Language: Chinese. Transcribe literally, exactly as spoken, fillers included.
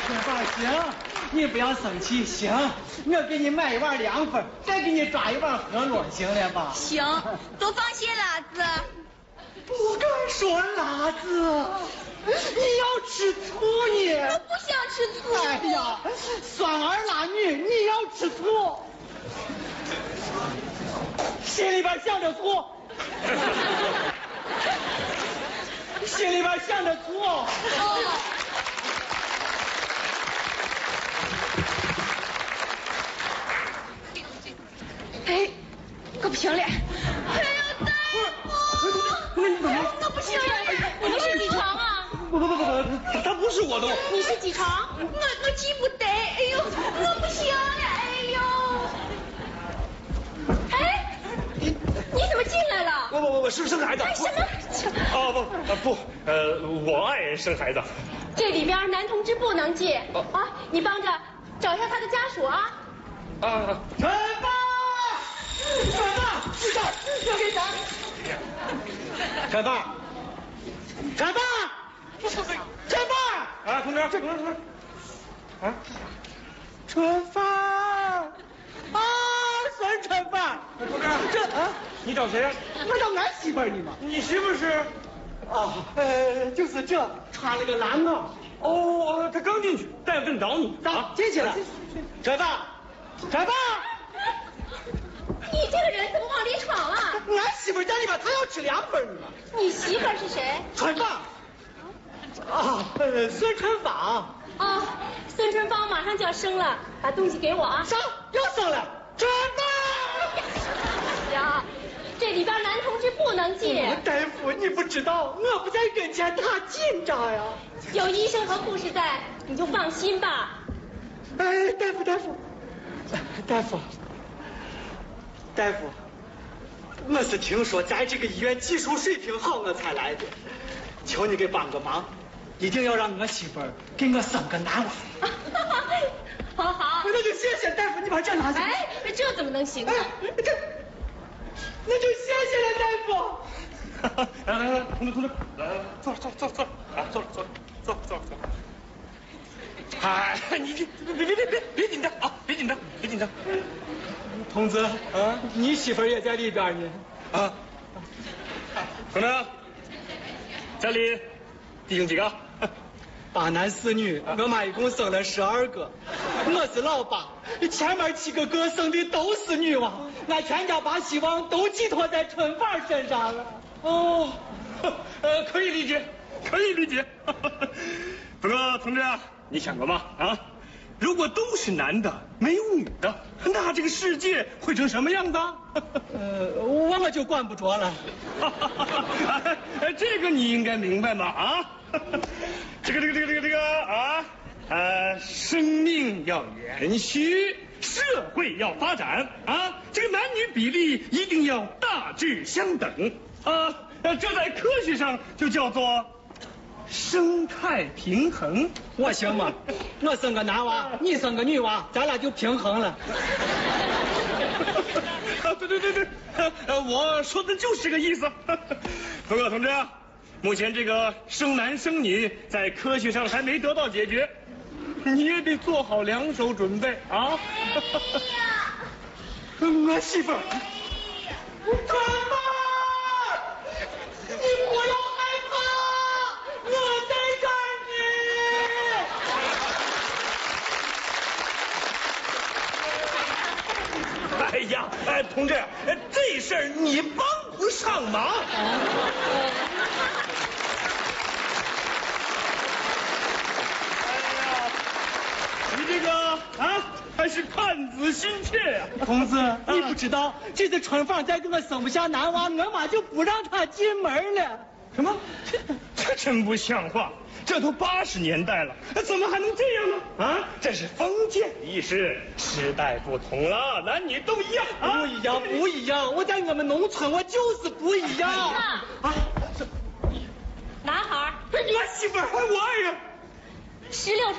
春芳，行，你不要生气，行，我给你买一碗凉粉，再给你抓一碗河螺，行了吧？ 行，多放些辣子。 不敢说辣子，你要吃醋你。 我不想吃醋。 哎呀，酸儿辣女，你要吃醋，心里边想着醋，心里边想着醋。 哦。哎，我不行了！哎呀，大夫，我不行了！你是几床啊？ 不不不不不，他不是我的。 你是几床？我我记不得。哎呦，我不行了！哎呦！哎，你怎么进来了？ 我我我我是生孩子。 哎，什么？ 哦不不呃，我爱人生孩子。 这里边男同志不能进啊！你帮着找一下他的家属啊。 啊， 陈芳。陈芳，知道要给咱。陈芳，陈芳，陈芳， 啊，同志，这同志，同志，啊， 陈芳，啊，孙陈芳， 同志， 这啊， 你找谁呀？ 我找俺媳妇儿呢嘛。 你媳妇是？ 啊，呃，就是这，穿了个蓝袄。 哦，她刚进去，大夫正找你。 啊，进去了。陈芳，陈芳。 你这个人怎么往里闯啊？ 俺媳妇在里边，她要吃凉粉呢。 你媳妇是谁？ 春芳。啊，呃，孙春芳。 哦，孙春芳马上就要生了，把东西给我啊。 生，要生了。春芳。 呀，这里边男同志不能进。 大夫，你不知道，我不在跟前，他紧张呀。 有医生和护士在，你就放心吧。 哎，大夫，大夫，大夫。大夫，我是听说咱这个医院技术水平好，我才来的。求你给帮个忙，一定要让我媳妇儿给我生个男娃。 好好， 那就谢谢大夫，你把这拿下。 哎，这怎么能行呢？ 哎，这，那就谢谢了，大夫。 来来来，同志同志，来来来，坐坐坐坐，啊，坐坐坐坐坐。哎，你别别别别别别紧张啊，别紧张别紧张。 同志，啊，你媳妇儿也在里边呢。 啊，同志，家里弟兄几个？ 八男四女，我妈一共生了十二个，我是老八，前面七个个生的都是女娃，俺全家把希望都寄托在春芳身上了。 哦，呃，可以理解，可以理解。不过，同志啊，你想过吗？啊？如果都是男的，没有女的，那这个世界会成什么样子？ 呃，我我就管不着了。 这个你应该明白嘛？啊，这个这个这个这个这个啊，呃，生命要延续，社会要发展啊，这个男女比例一定要大致相等啊，这在科学上就叫做生态平衡。 我行吗？我生个男娃，你生个女娃，咱俩就平衡了。 啊，对对对对，呃，我说的就是这个意思。不过，同志，目前这个生男生女在科学上还没得到解决，你也得做好两手准备啊。 我媳妇儿，春芳，你不要害怕，我在这儿呢。哎呀，哎，同志，这事儿你帮不上忙。哎呀，你这个啊，还是看子心切呀、 呢。同志，你不知道，这次春芳再给我生不下男娃，我妈就不让她进门了。 什么？这这真不像话！这都八十年代了，怎么还能这样呢？啊，这是封建意识，时代不同了，男女都一样啊！ 不一样，不一样！我在我们农村，我就是不一样。 啊，男孩， 我媳妇儿，我爱人， 十六。